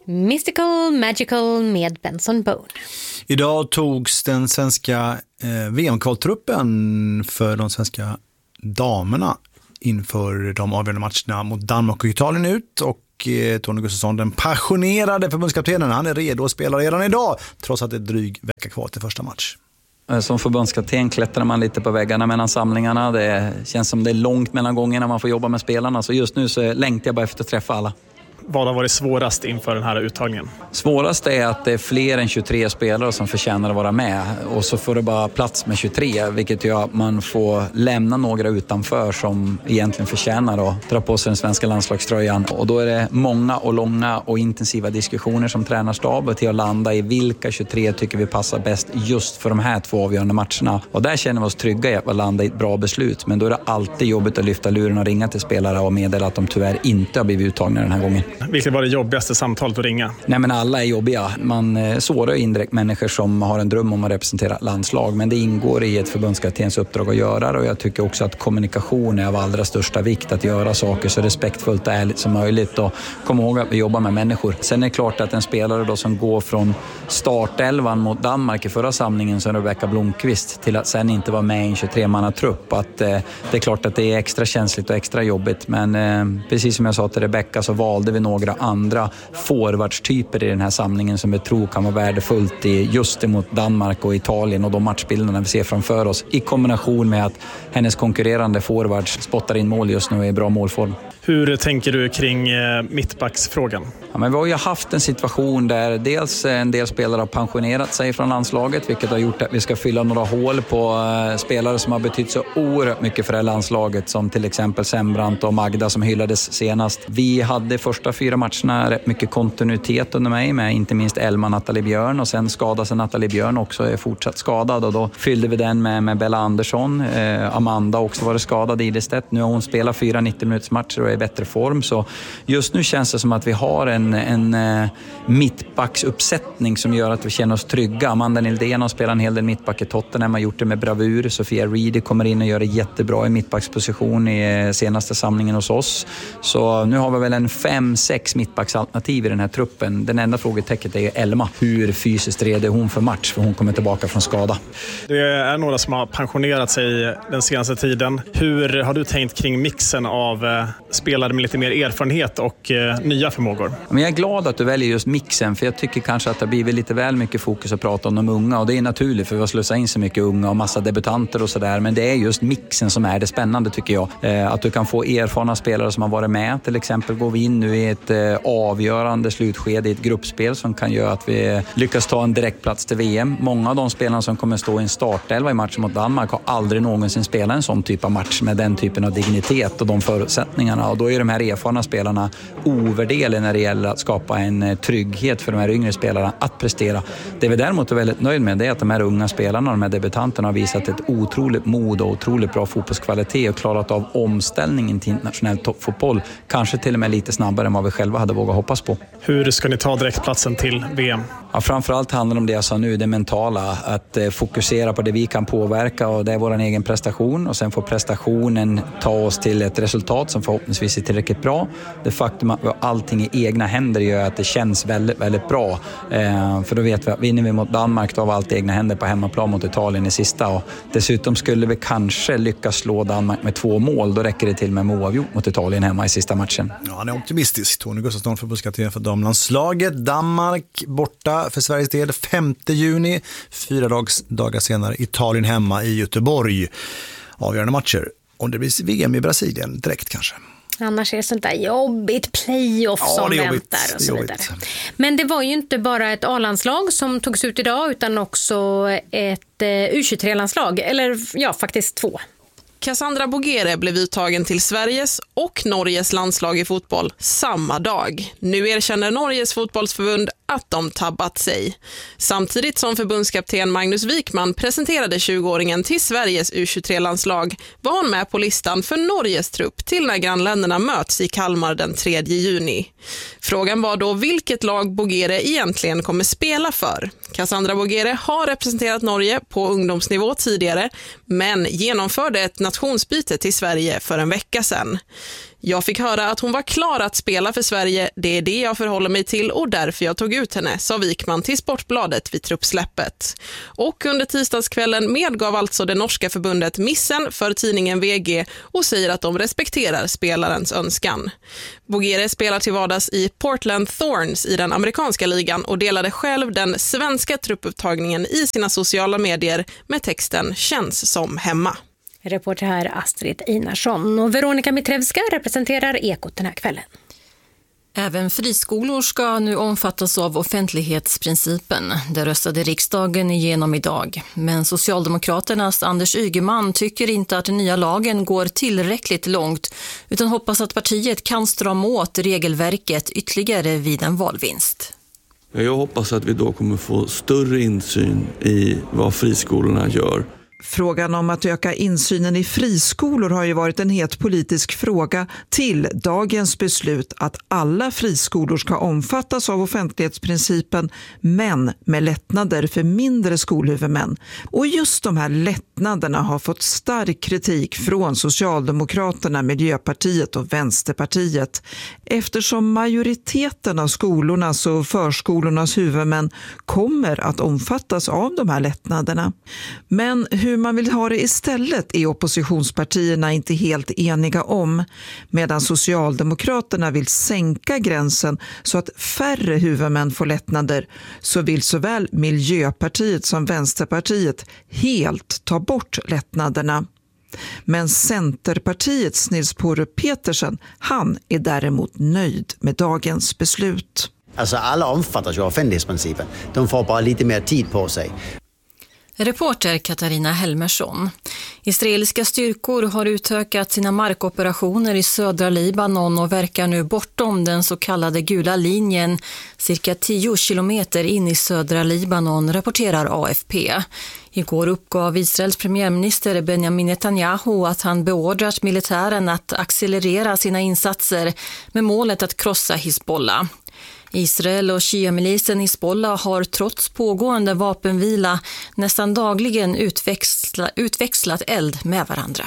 Mystical Magical med Benson Boone. Idag togs den svenska VM-kvaltruppen för de svenska damerna inför de avgörande matcherna mot Danmark och Italien ut, och Tony Gustafsson, den passionerade förbundskaptenen, han är redo att spela redan idag trots att det är dryg vecka kvar till första match. Som förbundskapten klättrar man lite på väggarna mellan samlingarna. Det känns som det är långt mellan gångerna man får jobba med spelarna, så just nu så längtar jag bara efter att träffa alla. Vad har varit svårast inför den här uttagningen? Svårast är att det är fler än 23 spelare som förtjänar att vara med. Och så får det bara plats med 23, vilket gör att man får lämna några utanför som egentligen förtjänar att dra på sig den svenska landslagströjan. Och då är det många och långa och intensiva diskussioner som tränarstab till att landa i vilka 23 tycker vi passar bäst just för de här 2 avgörande matcherna. Och där känner vi oss trygga i att landa i ett bra beslut. Men då är det alltid jobbigt att lyfta luren och ringa till spelare och meddela att de tyvärr inte har blivit uttagna den här gången. Vilket var det jobbigaste samtalet att ringa? Nej, men alla är jobbiga. Man sårar indirekt människor som har en dröm om att representera landslag. Men det ingår i ett förbundskaptens uppdrag att göra det. Och jag tycker också att kommunikation är av allra största vikt. Att göra saker så respektfullt och ärligt som möjligt. Och kom ihåg att vi jobbar med människor. Sen är det klart att en spelare då som går från startelvan mot Danmark i förra samlingen som Rebecka Blomqvist till att sen inte vara med i en 23-mannatrupp. Att det är klart att det är extra känsligt och extra jobbigt. Men precis som jag sa till Rebecka så valde vi några andra forwardstyper i den här samlingen som vi tror kan vara värdefullt just emot Danmark och Italien och de matchbilderna vi ser framför oss, i kombination med att hennes konkurrerande forwards spottar in mål just nu i bra målform. Hur tänker du kring mittbacksfrågan? Ja, men vi har ju haft en situation där dels en del spelare har pensionerat sig från landslaget, vilket har gjort att vi ska fylla några hål på spelare som har betytt så oerhört mycket för det här landslaget, som till exempel Sembrant och Magda som hyllades senast. Vi hade första 4 matcherna rätt mycket kontinuitet under mig med inte minst Elma, Nathalie Björn, och sen skadade Nathalie Björn också, är fortsatt skadad, och då fyllde vi den med Bella Andersson. Amanda också var skadad i Idestedt. Nu har hon spelat 4 90-minuters matcher och är i bättre form, så just nu känns det som att vi har en mittbacksuppsättning som gör att vi känner oss trygga. Amanda Nildén har spelat en hel del mittback i Tottenham, har gjort det med bravur. Sofia Reedy kommer in och gör det jättebra i mittbacksposition i senaste samlingen hos oss. Så nu har vi väl en 5-6 mittbacksalternativ i den här truppen. Den enda frågetecknet är Elma. Hur fysiskt redo är hon för match? För hon kommer tillbaka från skada. Det är några som har pensionerat sig den senaste tiden. Hur har du tänkt kring mixen av spelare med lite mer erfarenhet och nya förmågor? Men jag är glad att du väljer just mixen, för jag tycker kanske att det blir lite väl mycket fokus att prata om de unga, och det är naturligt för vi har slussat in så mycket unga och massa debutanter och sådär, men det är just mixen som är det spännande tycker jag. Att du kan få erfarna spelare som har varit med, till exempel går vi in nu i ett avgörande slutskede i ett gruppspel som kan göra att vi lyckas ta en direktplats till VM. Många av de spelarna som kommer stå i en startelva i matchen mot Danmark har aldrig någonsin spelat en sån typ av match med den typen av dignitet och de förutsättningarna, och då är de här erfarna spelarna ovärderliga när det gäller att skapa en trygghet för de här yngre spelarna att prestera. Det vi däremot är väldigt nöjd med, det är att de här unga spelarna, de här debutanterna, har visat ett otroligt mod och otroligt bra fotbollskvalitet och klarat av omställningen till internationell toppfotboll, kanske till och med lite snabbare än vad vi själva hade vågat hoppas på. Hur ska ni ta direktplatsen till VM? Ja, framförallt handlar det om det jag sa nu, det mentala, att fokusera på det vi kan påverka, och det är vår egen prestation, och sen får prestationen ta oss till ett resultat som förhoppningsvis är tillräckligt bra. Det faktum att vi har allting i egna händer gör att det känns väldigt, väldigt bra. För då vet vi att vinner vi mot Danmark, då har vi allt i egna händer på hemmaplan mot Italien i sista. Och dessutom skulle vi kanske lyckas slå Danmark med 2 mål, då räcker det till med oavgjort mot Italien hemma i sista matchen. Ja, han är optimistisk. Tony Gustafsson, förbundskapten för damlandslaget. Danmark borta för Sveriges del 5 juni. 4 dagar senare Italien hemma i Göteborg. Avgörande matcher. Om det blir VM i Brasilien direkt kanske. Annars är det sånt där jobbigt playoff som väntar och så vidare. Men det var ju inte bara ett A-landslag som togs ut idag, utan också ett U23-landslag. Eller ja, faktiskt 2. Cassandra Bogere blev uttagen till Sveriges och Norges landslag i fotboll samma dag. Nu erkänner Norges fotbollsförbund att de tabbat sig. Samtidigt som förbundskapten Magnus Wikman presenterade 20-åringen till Sveriges U23-landslag var hon med på listan för Norges trupp till när grannländerna möts i Kalmar den 3 juni. Frågan var då vilket lag Bogere egentligen kommer spela för. Cassandra Bogere har representerat Norge på ungdomsnivå tidigare, men genomförde ett nationsbyte till Sverige för en vecka sedan. Jag fick höra att hon var klar att spela för Sverige. Det är det jag förhåller mig till och därför jag tog ut henne, sa Wikman till Sportbladet vid truppsläppet. Och under tisdagskvällen medgav alltså det norska förbundet missen för tidningen VG och säger att de respekterar spelarens önskan. Bougere spelar till vardags i Portland Thorns i den amerikanska ligan och delade själv den svenska truppupptagningen i sina sociala medier med texten "Känns som hemma". Reporter här Astrid Einarsson och Veronica Mitrevska representerar Ekot den här kvällen. Även friskolor ska nu omfattas av offentlighetsprincipen. Det röstade riksdagen igenom idag. Men Socialdemokraternas Anders Ygeman tycker inte att den nya lagen går tillräckligt långt utan hoppas att partiet kan strama åt regelverket ytterligare vid en valvinst. Jag hoppas att vi då kommer få större insyn i vad friskolorna gör. Frågan om att öka insynen i friskolor har ju varit en het politisk fråga till dagens beslut att alla friskolor ska omfattas av offentlighetsprincipen men med lättnader för mindre skolhuvudmän. Och just de här lättnaderna har fått stark kritik från Socialdemokraterna, Miljöpartiet och Vänsterpartiet eftersom majoriteten av skolornas och förskolornas huvudmän kommer att omfattas av de här lättnaderna. Men hur man vill ha det istället är oppositionspartierna inte helt eniga om, medan Socialdemokraterna vill sänka gränsen så att färre huvudmän får lättnader, så vill såväl Miljöpartiet som Vänsterpartiet helt ta bort lättnaderna. Men Centerpartiets Nils Porre Petersen, han är däremot nöjd med dagens beslut. Alltså alla omfattas ju av offentlighetsprincipen. De får bara lite mer tid på sig. Reporter Katarina Helmersson. Israeliska styrkor har utökat sina markoperationer i södra Libanon och verkar nu bortom den så kallade gula linjen cirka 10 kilometer in i södra Libanon, rapporterar AFP. Igår uppgav Israels premiärminister Benjamin Netanyahu att han beordrat militären att accelerera sina insatser med målet att krossa Hizbollah. Israel och Shia-milisen Hizbollah har trots pågående vapenvila nästan dagligen utväxlat eld med varandra.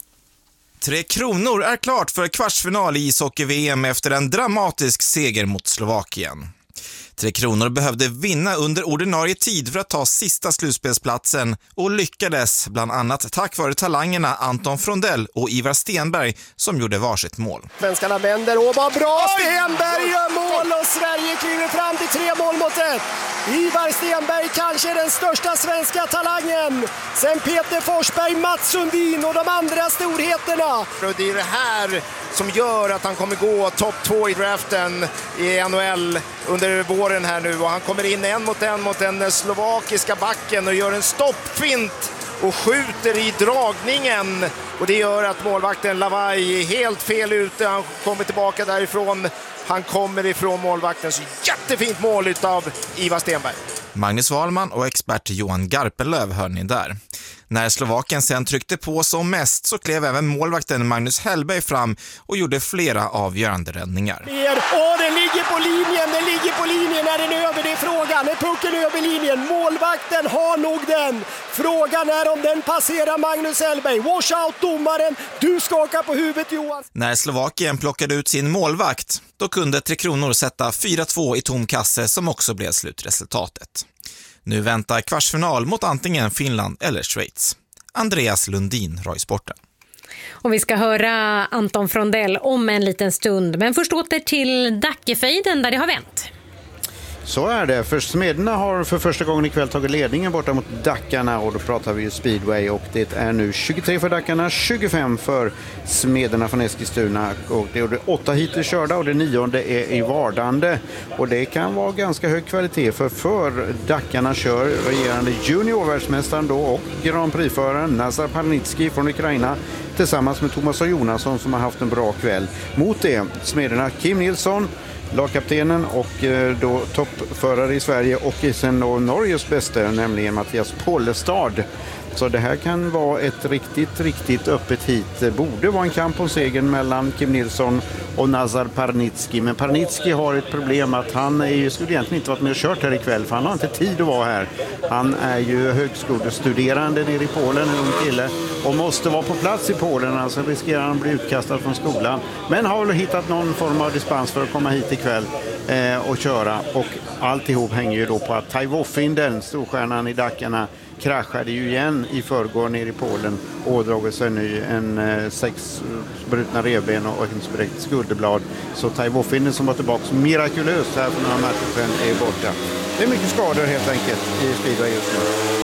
3 Kronor är klart för kvartsfinal i ishockey-VM efter en dramatisk seger mot Slovakien. 3 Kronor behövde vinna under ordinarie tid för att ta sista slutspelsplatsen och lyckades bland annat tack vare talangerna Anton Frondell och Ivar Stenberg som gjorde varsitt mål. Svenskarna vänder och vad bra! Stenberg gör mål och Sverige kliver fram till 3 mål mot 1. Ivar Stenberg kanske den största svenska talangen. Sen Peter Forsberg, Mats Sundin och de andra storheterna. Och det är det här som gör att han kommer gå topp 2 i draften i NHL under våren här nu. Och han kommer in 1 mot den slovakiska backen och gör en stoppfint och skjuter i dragningen. Och det gör att målvakten Lavai är helt fel ute. Han kommer tillbaka därifrån. Han kommer ifrån målvakten. Så jättefint mål utav Ivar Stenberg. Magnus Wahlman och expert Johan Garpelöv hör ni där. När Slovakien sen tryckte på som mest så klev även målvakten Magnus Hellberg fram och gjorde flera avgörande räddningar. Den ligger på linjen när den är över, det är frågan. Är pucken över linjen? Målvakten har nog den. Frågan är om den passerar Magnus Hellberg. Wash out domaren, du skakar på huvudet Johan. När Slovakien plockade ut sin målvakt, då kunde 3 Kronor sätta 4-2 i tom kasse som också blev slutresultatet. Nu väntar kvartsfinal mot antingen Finland eller Schweiz. Andreas Lundin, Röjsporten. Och vi ska höra Anton Frondell om en liten stund. Men först åter till Dackefejden där det har vänt. Så är det, för Smederna har för första gången ikväll tagit ledningen borta mot Dackarna och då pratar vi ju speedway och det är nu 23 för Dackarna, 25 för Smederna från Eskilstuna och det är 8 hittills körda och det 9:e är i vardande och det kan vara ganska hög kvalitet för Dackarna kör regerande juniorvärldsmästaren då och Grand Prix-föraren Nazar Palnitsky från Ukraina tillsammans med Thomas och Jonasson som har haft en bra kväll. Mot det Smederna Kim Nilsson, lagkaptenen och då toppförare i Sverige och sen Norges bästa, nämligen Mattias Pollestad. Så det här kan vara ett riktigt öppet hit. Det borde vara en kamp om segern mellan Kim Nilsson och Nazar Parnitski. Men Parnitski har ett problem att han skulle egentligen inte varit med och kört här ikväll, för han har inte tid att vara här. Han är ju högskolestuderande nere i Polen, en ung kille, och måste vara på plats i Polen, alltså riskerar han att bli utkastad från skolan. Men har väl hittat någon form av dispens för att komma hit ikväll och köra. Och alltihop hänger ju då på att Taivo Finden, storstjärnan i Dakarna, kraschade ju igen i förrgår nere i Polen och ådragit sig nu 6 brutna revben och en spräckt skulderblad. Så Taivo Finden, som var tillbaka mirakulöst här för några matcher sedan, är borta. Det är mycket skador helt enkelt i speedway just nu.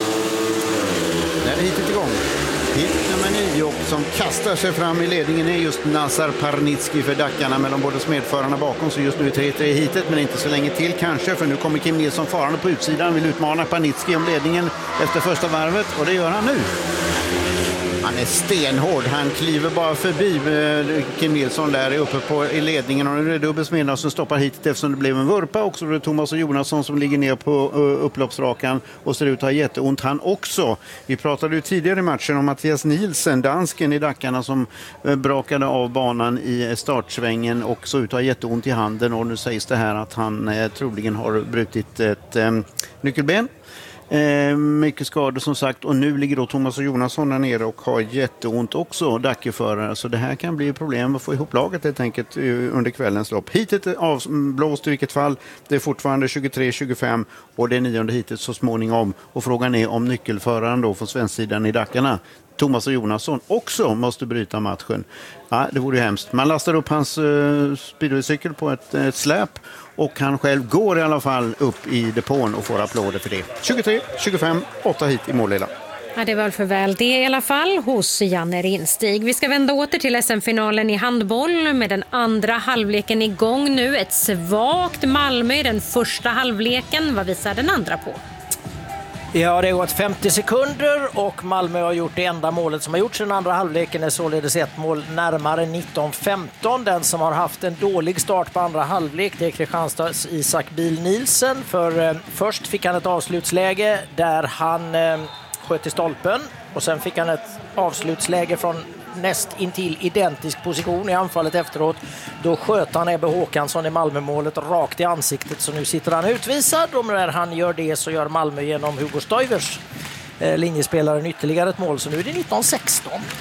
Där är hitet igång. Hit nummer 9 som kastar sig fram i ledningen är just Nazar Parnitski för Dakarna, mellan både smedförarna bakom, så just nu är 3-3 i hitet, men inte så länge till kanske, för nu kommer Kim Nilsson farande på utsidan, vill utmana Parnitski om ledningen efter första varvet, och det gör han nu. Han är stenhård, han kliver bara förbi Kim Nilsson där uppe i ledningen, och nu är det dubbelsmedna som stoppar hitet eftersom det blev en vurpa också. Det är Thomas och Jonasson som ligger ner på upploppsrakan och ser ut att ha jätteont han också. Vi pratade ju tidigare i matchen om Mattias Nielsen, dansken i Dakarna, som brakade av banan i startsvängen och så ut att ha jätteont i handen, och nu sägs det här att han troligen har brutit ett nyckelben. Mycket skador som sagt, och nu ligger då Thomas och Jonasson där nere och har jätteont också, Dakeförare, så det här kan bli problem att få ihop laget helt enkelt under kvällens lopp. Hitet är avblåst i vilket fall, det är fortfarande 23-25 och det är 9:e hitet så småningom, och frågan är om nyckelföraren då från svensksidan i Dakarna, Thomas och Jonasson, också måste bryta matchen. Ja, det vore ju hemskt. Man lastar upp hans speedwaycykel på ett släp, och han själv går i alla fall upp i depån och får applåder för det. 23-25, 8 hit i målledaren. Ja, det var väl för väl det i alla fall hos Janne Rinstig. Vi ska vända åter till SM-finalen i handboll med den andra halvleken igång nu. Ett svagt Malmö i den första halvleken. Vad visar den andra på? Ja, det har gått 50 sekunder och Malmö har gjort det enda målet som har gjorts i den andra halvleken, är således ett mål närmare 19-15. Den som har haft en dålig start på andra halvlek, det är Kristianstads Isak Biel-Nielsen. För först fick han ett avslutsläge där han sköt i stolpen, och sen fick han ett avslutsläge från näst intill identisk position i anfallet efteråt. Då sköt han Ebbe Håkansson i Malmömålet rakt i ansiktet, så nu sitter han utvisad, och när han gör det så gör Malmö genom Hugo Stoivers, linjespelaren, ytterligare ett mål, så nu är det 19-16.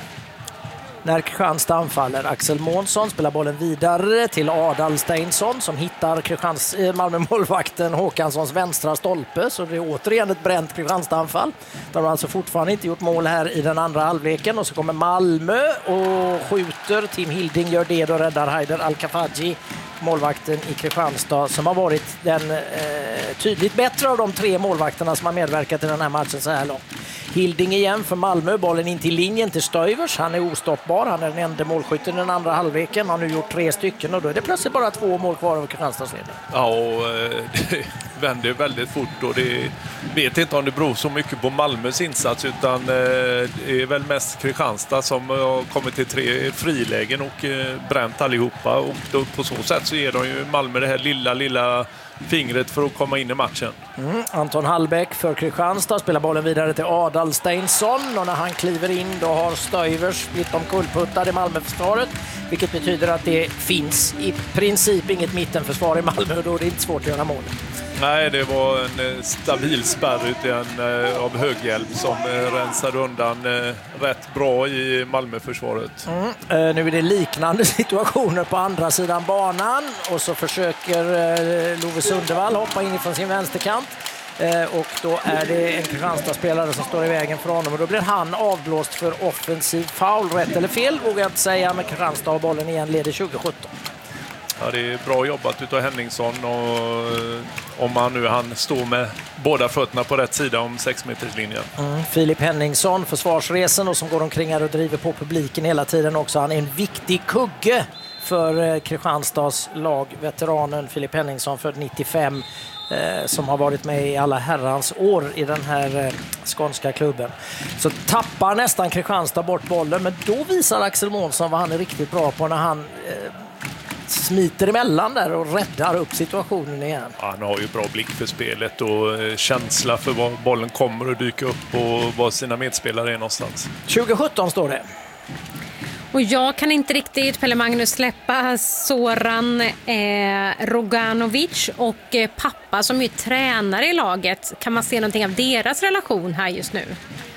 När Kristianstad anfaller, Axel Månsson spelar bollen vidare till Adal Steinsson som hittar Malmö-målvakten Håkanssons vänstra stolpe, så det är återigen ett bränt Kristianstad-anfall. De har alltså fortfarande inte gjort mål här i den andra halvleken, och så kommer Malmö och skjuter. Tim Hilding gör det, då räddar Haider Al-Kafaji, målvakten i Kristianstad, som har varit den tydligt bättre av de 3 målvakterna som har medverkat i den här matchen så här långt. Hilding igen för Malmö, bollen in till linjen till Stoivers. Han är ostoppbar, han är den enda målskytten i den andra halvleken. Han har nu gjort 3 stycken, och då är det plötsligt bara 2 mål kvar av Kristianstads ledning. Ja, och det vänder väldigt fort, och det vet inte om det beror så mycket på Malmös insats, utan det är väl mest Kristianstad som har kommit till 3 frilägen och bränt allihopa, och då, på så sätt så ger de ju Malmö det här lilla fingret för att komma in i matchen. Anton Hallbäck för Kristianstad spelar bollen vidare till Adal Steinsson, och när han kliver in då har Stoivers blivit omkullputtad i Malmöförsvaret, vilket betyder att det finns i princip inget mittenförsvar i Malmö, och då är det inte svårt att göra mål. Nej, det var en stabil spärr av Höghjälp som rensade undan rätt bra i Malmöförsvaret. Nu är det liknande situationer på andra sidan banan, och så försöker Love Sundevall hoppa in från sin vänsterkant. Och då är det en Kristianstad-spelare som står i vägen för honom, och då blir han avblåst för offensiv foul. Rätt eller fel vågar jag inte säga, men Kristianstad har bollen igen, leder 2017. Ja, det är bra jobbat utav Henningsson, och om han står med båda fötterna på rätt sida om 6-meterslinjen. Filip Henningsson, försvarsresen, och som går omkring här och driver på publiken hela tiden också. Han är en viktig kugge för Kristianstads lag. Veteranen Filip Henningsson, född 95, som har varit med i alla herrans år i den här skånska klubben. Så tappar nästan Kristianstad bort bollen, men då visar Axel Månsson vad han är riktigt bra på, när han smiter emellan där och räddar upp situationen igen. Ja, han har ju bra blick för spelet och känsla för var bollen kommer att dyka upp och var sina medspelare är någonstans. 2017 står det. Och jag kan inte riktigt, Pelle Magnus, släppa Zoran Roganovic och pappa som är tränare i laget. Kan man se någonting av deras relation här just nu?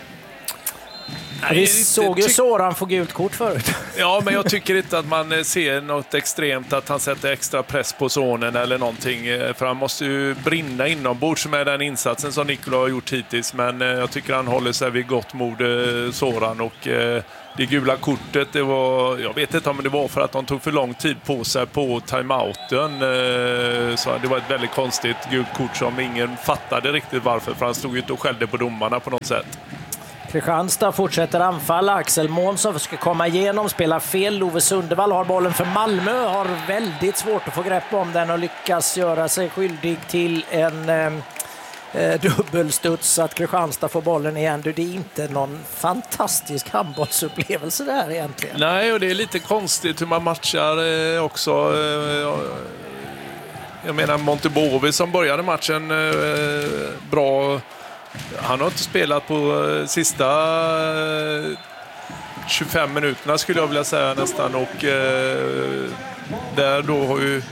Vi såg ju Zoran få gult kort förut. Ja, men jag tycker inte att man ser något extremt att han sätter extra press på sonen eller någonting. För han måste ju brinna inombords med den insatsen som Nikola har gjort hittills. Men jag tycker han håller sig vid gott mod, Zoran. Och det gula kortet, det var, jag vet inte om det var för att de tog för lång tid på sig på timeouten. Så det var ett väldigt konstigt gult kort som ingen fattade riktigt varför. För han stod ju inte och skällde på domarna på något sätt. Kristianstad fortsätter anfalla. Axel Månsson ska komma igenom, spelar fel. Love Sundevall har bollen för Malmö, har väldigt svårt att få grepp om den och lyckas göra sig skyldig till en dubbelstuds så att Kristianstad får bollen igen. Det är inte någon fantastisk handbollsupplevelse där egentligen. Nej, och det är lite konstigt hur man matchar också. Jag menar Montebovi som började matchen bra. Han har inte spelat på sista 25 minuterna skulle jag vilja säga nästan, och där då har ju,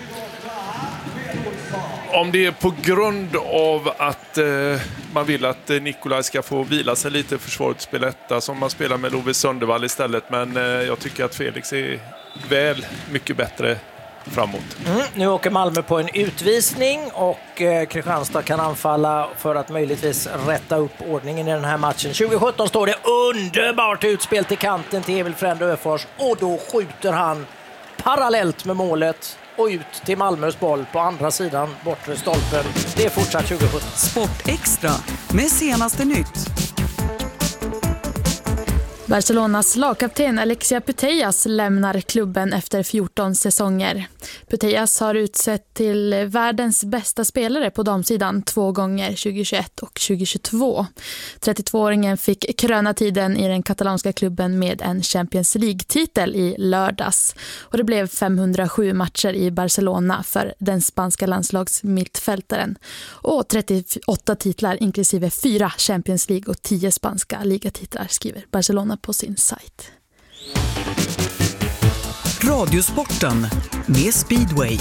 om det är på grund av att man vill att Nikolaj ska få vila sig lite försvaret spela etta som man spelar med Love Sundevall istället, men jag tycker att Felix är väl mycket bättre framåt. Nu åker Malmö på en utvisning och Kristianstad kan anfalla för att möjligtvis rätta upp ordningen i den här matchen. 2017 står det underbart utspel till kanten till Emil Frände Öfors och då skjuter han parallellt med målet och ut till Malmös boll på andra sidan bortre stolpen. Det är fortsatt 2017. Sport Extra med senaste nytt. Barcelonas lagkapten Alexia Putellas lämnar klubben efter 14 säsonger. Putellas har utsett till världens bästa spelare på damsidan 2 gånger 2021 och 2022. 32-åringen fick kröna tiden i den katalanska klubben med en Champions League-titel i lördags. Och det blev 507 matcher i Barcelona för den spanska landslagsmittfältaren. Och 38 titlar inklusive 4 Champions League och 10 spanska ligatitlar, skriver Barcelona på sin sajt. Radiosporten med Speedway.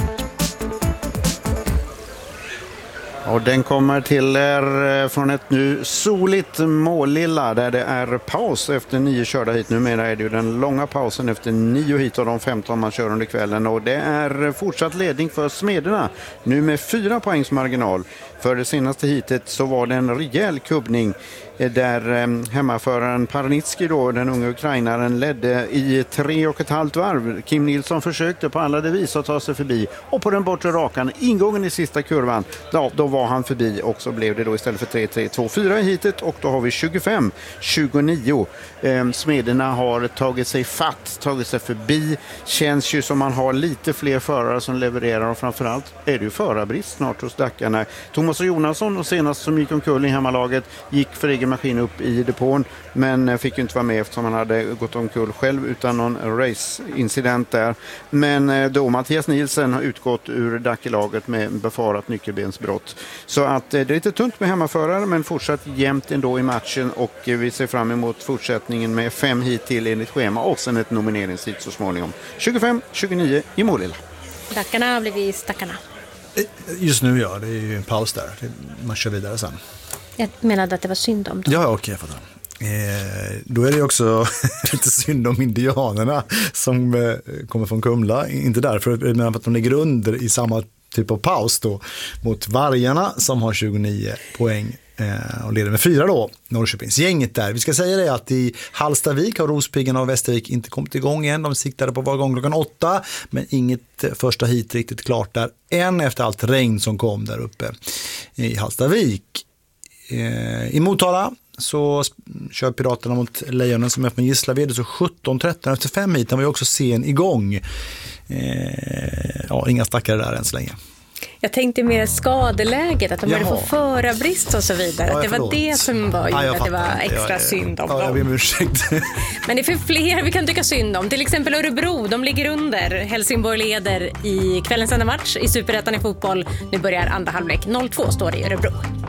Och den kommer till er från ett nu soligt Målilla där det är paus efter 9 körda hit. Numera är det ju den långa pausen efter 9 hit av de 15 man kör under kvällen. Och det är fortsatt ledning för Smederna, nu med 4 poängs marginal. För det senaste hitet så var det en rejäl kubbning där hemmaföraren Parnitski då, den unga ukrainaren, ledde i 3,5 varv. Kim Nilsson försökte på alla vis att ta sig förbi och på den bortre rakan, ingången i sista kurvan, då var han förbi och så blev det då istället för 3-3-2-4 i hitet och då har vi 25-29. Smederna har tagit sig fatt, tagit sig förbi. Känns ju som man har lite fler förare som levererar och framförallt är det ju förarbrist snart hos dackarna. Thomas och Jonasson och senast som gick omkull i hemmalaget gick för egen maskin upp i depån men fick ju inte vara med eftersom han hade gått omkull själv utan någon race-incident där. Men då Mattias Nielsen har utgått ur dackelaget med befarat nyckelbensbrott. Så att det är lite tunt med hemmaförare men fortsatt jämnt ändå i matchen och vi ser fram emot fortsättningen med 5 hit till enligt schema och sen ett nomineringshit så småningom. 25-29 i Målilla. Dackarna har blivit stackarna. Just nu ja, det är ju en paus där. Man kör vidare sen. Jag menade att det var synd om dem. Ja, okej, jag fattar. Då är det också lite synd om indianerna som kommer från Kumla. Inte därför, men för att de ligger under i samma typ av paus då mot Vargarna som har 29 poäng och leder med 4 då, Norrköpings gänget där. Vi ska säga det att i Hallstavik har Rospiggarna och Västervik inte kommit igång än. De siktade på var gång klockan 8 men inget första hit riktigt klart där än efter allt regn som kom där uppe i Hallstavik. I Motala så kör Piraterna mot Lejonen som är med Gislaved så 17-13 efter 5 hit. Den var ju också sen igång. Ja, inga stackare där än så länge. Jag tänkte mer skadeläget, att de hade fått förarbrist och så vidare. Att det var det som var att det var extra synd om dem. Jag ber om ursäkt. Men det är för fler vi kan tycka synd om. Till exempel Örebro, de ligger under. Helsingborg leder i kvällens enda match i Superettan i fotboll. Nu börjar andra halvlek. 0-2 står det i Örebro.